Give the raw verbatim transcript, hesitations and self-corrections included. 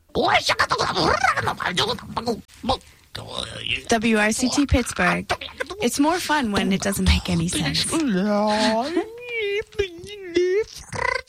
W R C T Pittsburgh. It's more fun when it doesn't make any sense.